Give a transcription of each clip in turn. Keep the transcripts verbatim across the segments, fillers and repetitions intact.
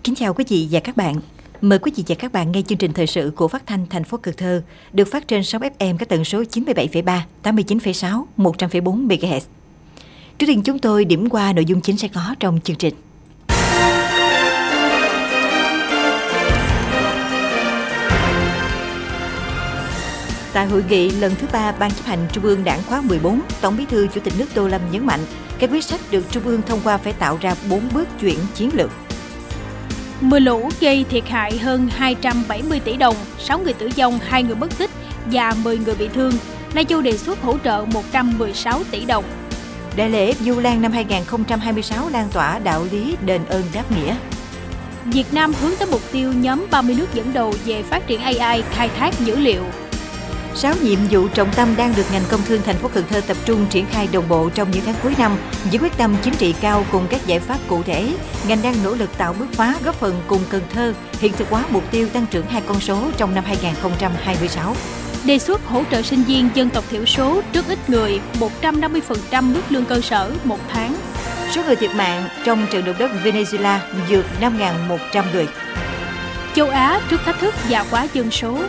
Kính chào quý vị và các bạn. Mời quý vị và các bạn nghe chương trình thời sự của Phát thanh thành phố Cần Thơ được phát trên sóng ép em các tần số chín mươi bảy phẩy ba, tám mươi chín phẩy sáu, một trăm phẩy bốn mê ga héc. Trước tiên chúng tôi điểm qua nội dung chính sẽ có trong chương trình. Tại hội nghị lần thứ ba Ban chấp hành Trung ương Đảng khóa mười bốn, Tổng Bí thư Chủ tịch nước Tô Lâm nhấn mạnh các quyết sách được Trung ương thông qua phải tạo ra bốn bước chuyển chiến lược. Mưa lũ gây thiệt hại hơn hai trăm bảy mươi tỷ đồng, sáu người tử vong, hai người mất tích và mười người bị thương. Lai Châu đề xuất hỗ trợ một trăm mười sáu tỷ đồng. Đại lễ Vu Lan năm hai không hai sáu lan tỏa đạo lý đền ơn đáp nghĩa. Việt Nam hướng tới mục tiêu nhóm ba mươi nước dẫn đầu về phát triển a i, khai thác dữ liệu. Sáu nhiệm vụ trọng tâm đang được ngành công thương thành phố Cần Thơ tập trung triển khai đồng bộ trong những tháng cuối năm. Với quyết tâm chính trị cao cùng các giải pháp cụ thể, ngành đang nỗ lực tạo bứt phá góp phần cùng Cần Thơ hiện thực hóa mục tiêu tăng trưởng hai con số trong năm hai không hai sáu. Đề xuất hỗ trợ sinh viên dân tộc thiểu số rất ít người, một trăm năm mươi phần trăm mức lương cơ sở một tháng. Số người thiệt mạng trong trận động đất Venezuela vượt năm nghìn một trăm người. Châu Á trước thách thức già hóa dân số.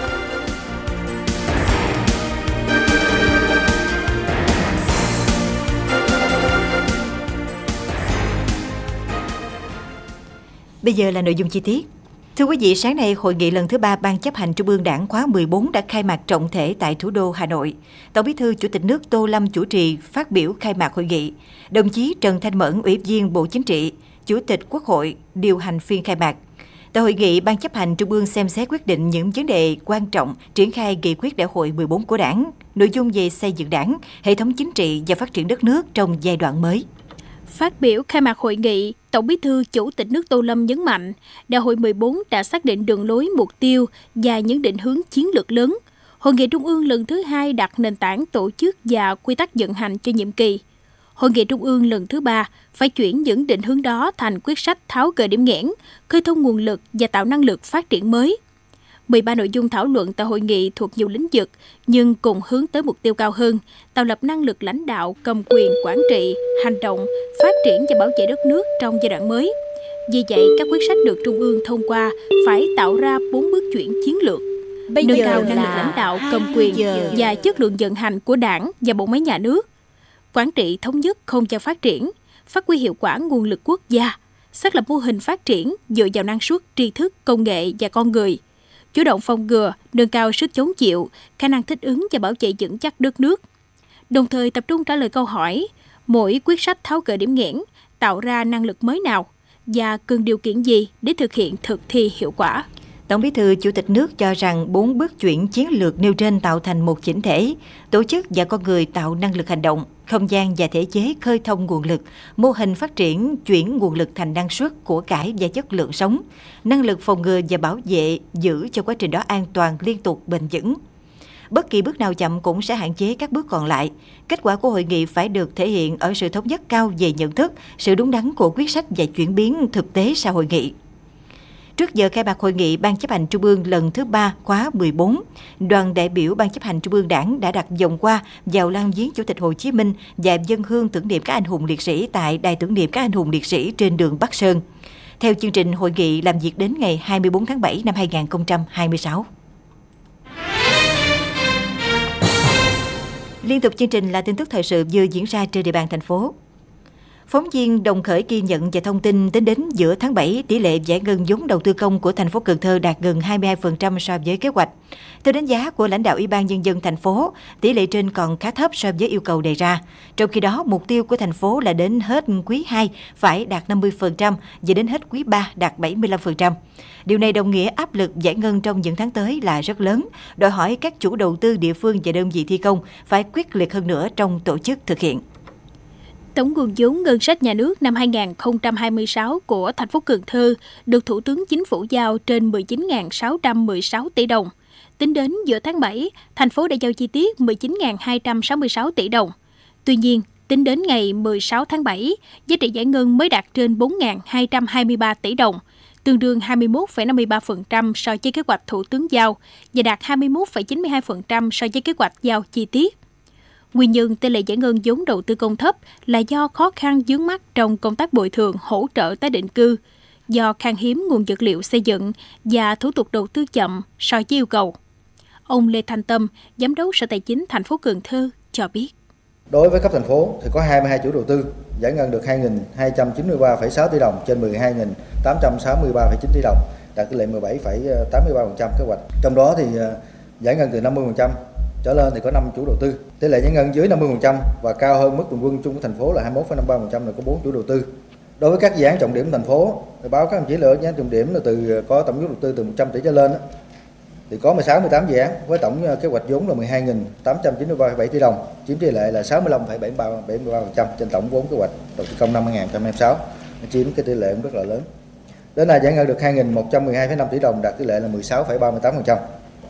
Bây giờ là nội dung chi tiết. Thưa quý vị, sáng nay hội nghị lần thứ ba Ban chấp hành Trung ương Đảng khóa mười bốn đã khai mạc trọng thể tại thủ đô Hà Nội. Tổng Bí thư Chủ tịch nước Tô Lâm chủ trì phát biểu khai mạc hội nghị. Đồng chí Trần Thanh Mẫn, Ủy viên Bộ Chính trị, Chủ tịch Quốc hội điều hành phiên khai mạc. Tại hội nghị, Ban chấp hành Trung ương xem xét quyết định những vấn đề quan trọng triển khai nghị quyết đại hội mười bốn của Đảng, nội dung về xây dựng Đảng, hệ thống chính trị và phát triển đất nước trong giai đoạn mới. Phát biểu khai mạc hội nghị, Tổng Bí thư Chủ tịch nước Tô Lâm nhấn mạnh, Đại hội mười bốn đã xác định đường lối, mục tiêu và những định hướng chiến lược lớn. Hội nghị Trung ương lần thứ hai đặt nền tảng tổ chức và quy tắc vận hành cho nhiệm kỳ. Hội nghị Trung ương lần thứ ba phải chuyển những định hướng đó thành quyết sách tháo gỡ điểm nghẽn, khơi thông nguồn lực và tạo năng lực phát triển mới. mười ba nội dung thảo luận tại hội nghị thuộc nhiều lĩnh vực, nhưng cùng hướng tới mục tiêu cao hơn, tạo lập năng lực lãnh đạo, cầm quyền, quản trị, hành động, phát triển và bảo vệ đất nước trong giai đoạn mới. Vì vậy, các quyết sách được Trung ương thông qua phải tạo ra bốn bước chuyển chiến lược, Bây nâng giờ cao năng lực lãnh đạo, cầm quyền giờ. và chất lượng vận hành của Đảng và bộ máy nhà nước, quản trị thống nhất không cho phát triển, phát huy hiệu quả nguồn lực quốc gia, xác lập mô hình phát triển dựa vào năng suất, tri thức, công nghệ và con người, chủ động phòng ngừa, nâng cao sức chống chịu, khả năng thích ứng và bảo vệ vững chắc đất nước. Đồng thời tập trung trả lời câu hỏi, mỗi quyết sách tháo gỡ điểm nghẽn, tạo ra năng lực mới nào và cần điều kiện gì để thực hiện thực thi hiệu quả. Tổng Bí thư Chủ tịch nước cho rằng bốn bước chuyển chiến lược nêu trên tạo thành một chỉnh thể, tổ chức và con người tạo năng lực hành động, không gian và thể chế khơi thông nguồn lực, mô hình phát triển chuyển nguồn lực thành năng suất, của cải và chất lượng sống, năng lực phòng ngừa và bảo vệ giữ cho quá trình đó an toàn, liên tục, bền vững. Bất kỳ bước nào chậm cũng sẽ hạn chế các bước còn lại. Kết quả của hội nghị phải được thể hiện ở sự thống nhất cao về nhận thức, sự đúng đắn của quyết sách và chuyển biến thực tế sau hội nghị. Trước giờ khai mạc hội nghị Ban chấp hành Trung ương lần thứ ba khóa mười bốn, đoàn đại biểu Ban chấp hành Trung ương Đảng đã đặt vòng hoa vào lăng viếng Chủ tịch Hồ Chí Minh và dâng hương tưởng niệm các anh hùng liệt sĩ tại Đài tưởng niệm các anh hùng liệt sĩ trên đường Bắc Sơn. Theo chương trình, hội nghị làm việc đến ngày hai mươi bốn tháng bảy năm hai không hai sáu. Liên tục chương trình là tin tức thời sự vừa diễn ra trên địa bàn thành phố. Phóng viên Đồng Khởi ghi nhận và thông tin tính đến giữa tháng bảy, tỷ lệ giải ngân vốn đầu tư công của thành phố Cần Thơ đạt gần hai mươi hai phần trăm so với kế hoạch. Theo đánh giá của lãnh đạo Ủy ban Nhân dân thành phố, tỷ lệ trên còn khá thấp so với yêu cầu đề ra. Trong khi đó, mục tiêu của thành phố là đến hết quý hai phải đạt năm mươi phần trăm và đến hết quý ba đạt bảy mươi lăm phần trăm. Điều này đồng nghĩa áp lực giải ngân trong những tháng tới là rất lớn, đòi hỏi các chủ đầu tư địa phương và đơn vị thi công phải quyết liệt hơn nữa trong tổ chức thực hiện. Tổng nguồn vốn ngân sách nhà nước năm hai không hai sáu của thành phố Cần Thơ được Thủ tướng Chính phủ giao trên mười chín nghìn sáu trăm mười sáu tỷ đồng. Tính đến giữa tháng bảy, thành phố đã giao chi tiết mười chín nghìn hai trăm sáu mươi sáu tỷ đồng. Tuy nhiên, tính đến ngày mười sáu tháng bảy, giá trị giải ngân mới đạt trên bốn nghìn hai trăm hai mươi ba tỷ đồng, tương đương hai mươi mốt phẩy năm mươi ba phần trăm so với kế hoạch Thủ tướng giao và đạt hai mươi mốt phẩy chín mươi hai phần trăm so với kế hoạch giao chi tiết. Nguyên nhân tỷ lệ giải ngân vốn đầu tư công thấp là do khó khăn vướng mắc trong công tác bồi thường hỗ trợ tái định cư, do khan hiếm nguồn vật liệu xây dựng và thủ tục đầu tư chậm so với yêu cầu. Ông Lê Thanh Tâm, Giám đốc Sở Tài chính thành phố Cần Thơ cho biết. Đối với cấp thành phố thì có hai mươi hai chủ đầu tư giải ngân được hai nghìn hai trăm chín mươi ba phẩy sáu tỷ đồng trên mười hai nghìn tám trăm sáu mươi ba phẩy chín tỷ đồng, đạt tỷ lệ mười bảy phẩy tám mươi ba phần trăm kế hoạch. Trong đó thì giải ngân từ năm mươi phần trăm trở lên thì có năm chủ đầu tư. Tỷ lệ giải ngân dưới năm mươi phần trăm và cao hơn mức bình quân chung của thành phố là hai mươi mốt phẩy năm mươi ba phần trăm là có bốn chủ đầu tư. Đối với các dự án trọng điểm thành phố thì báo các đồng chí là dự án trọng điểm là từ có tổng vốn đầu tư từ một trăm tỷ trở lên đó, thì có mười sáu, mười tám dự án với tổng kế hoạch vốn là mười hai nghìn tám trăm chín mươi ba phẩy bảy tỷ đồng, chiếm tỷ lệ là sáu mươi lăm phẩy bảy mươi ba phần trăm trên tổng vốn kế hoạch đầu tư công năm hai nghìn không trăm hai mươi sáu, chiếm cái tỷ lệ cũng rất là lớn. Đến nay giải ngân được hai nghìn một trăm mười hai phẩy năm tỷ đồng, đạt tỷ lệ là mười sáu phẩy ba mươi tám phần trăm.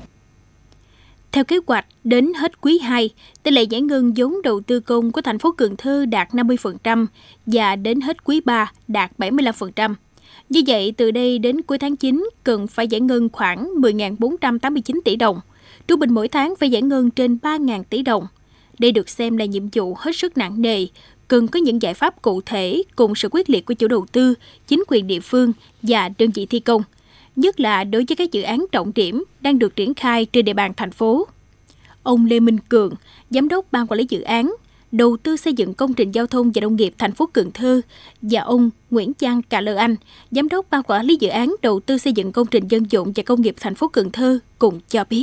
Theo kế hoạch, đến hết quý hai, tỷ lệ giải ngân vốn đầu tư công của thành phố Cần Thơ đạt năm mươi phần trăm và đến hết quý ba đạt bảy mươi lăm phần trăm. Như vậy, từ đây đến cuối tháng chín, cần phải giải ngân khoảng mười nghìn bốn trăm tám mươi chín tỷ đồng. Trung bình mỗi tháng phải giải ngân trên ba nghìn tỷ đồng. Đây được xem là nhiệm vụ hết sức nặng nề, cần có những giải pháp cụ thể cùng sự quyết liệt của chủ đầu tư, chính quyền địa phương và đơn vị thi công, nhất là đối với các dự án trọng điểm đang được triển khai trên địa bàn thành phố. Ông Lê Minh Cường, Giám đốc Ban Quản lý Dự án Đầu tư xây dựng công trình giao thông và nông nghiệp thành phố Cần Thơ và ông Nguyễn Giang Cà Lơ Anh, Giám đốc Ban Quản lý Dự án Đầu tư xây dựng công trình dân dụng và công nghiệp thành phố Cần Thơ cùng cho biết.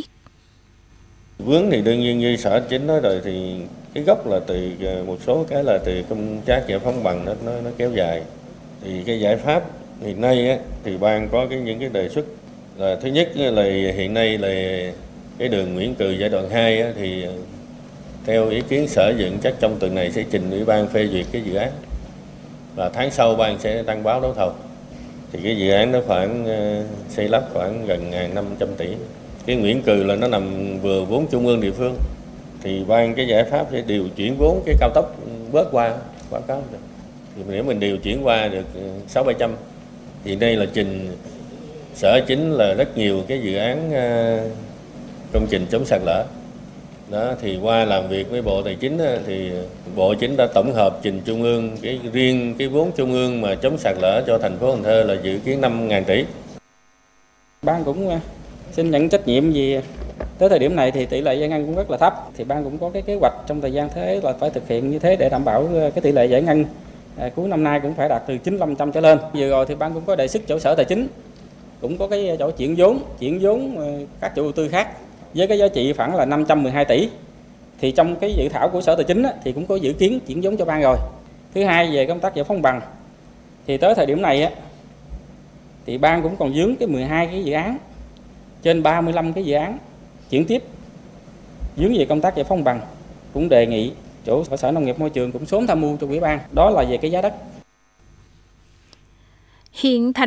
Vướng thì đương nhiên như Sở Chính nói rồi, thì cái gốc là từ một số cái là từ công tác giải phóng bằng nó, nó nó kéo dài. Thì cái giải pháp hiện nay á, thì ban có cái những cái đề xuất là thứ nhất là hiện nay là cái đường Nguyễn Cừ giai đoạn hai á, thì theo ý kiến Sở Dựng chắc trong tuần này sẽ trình Ủy ban phê duyệt cái dự án và tháng sau ban sẽ đăng báo đấu thầu. Thì cái dự án nó khoảng uh, xây lắp khoảng gần một nghìn năm trăm tỷ. Cái Nguyễn Cừ là nó nằm vừa vốn trung ương địa phương, thì ban cái giải pháp sẽ điều chuyển vốn cái cao tốc bớt qua báo cáo được. Thì nếu mình điều chuyển qua được sáu bảy trăm, thì đây là trình Sở Chính là rất nhiều cái dự án uh, công trình chống sạt lở. Đó, thì qua làm việc với Bộ Tài chính thì Bộ Chính đã tổng hợp trình Trung ương cái riêng cái vốn Trung ương mà chống sạt lở cho thành phố Cần Thơ là dự kiến năm nghìn tỷ. Ban cũng xin nhận trách nhiệm vì tới thời điểm này thì tỷ lệ giải ngân cũng rất là thấp, thì ban cũng có cái kế hoạch trong thời gian thế là phải thực hiện như thế để đảm bảo cái tỷ lệ giải ngân à, cuối năm nay cũng phải đạt từ chín mươi lăm phần trăm trở lên. Vừa rồi thì ban cũng có đề xuất chỗ Sở Tài chính cũng có cái chỗ chuyển vốn, chuyển vốn các chủ đầu tư khác với cái giá trị khoảng là năm trăm mười hai tỷ. Thì trong cái dự thảo của Sở Tài chính á, thì cũng có dự kiến chuyển vốn cho ban rồi. Thứ hai, về công tác giải phóng bằng thì tới thời điểm này á, thì ban cũng còn vướng cái mười hai cái dự án trên ba mươi lăm cái dự án chuyển tiếp vướng về công tác giải phóng bằng, cũng đề nghị chỗ Sở Nông nghiệp Môi trường cũng sớm tham mưu cho Ủy ban, đó là về cái giá đất. Hiện thành